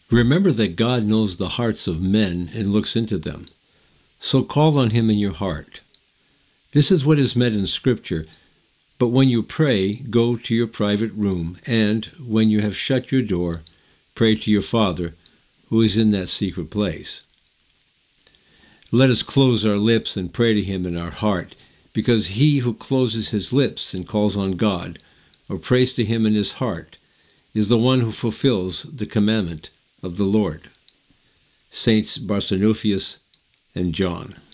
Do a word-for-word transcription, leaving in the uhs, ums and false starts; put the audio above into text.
Remember that God knows the hearts of men and looks into them. So call on him in your heart. This is what is meant in Scripture. But when you pray, go to your private room, and when you have shut your door, pray to your Father, who is in that secret place. Let us close our lips and pray to him in our heart, because he who closes his lips and calls on God, or prays to him in his heart, is the one who fulfills the commandment of the Lord. Saints Barsanuphius and John.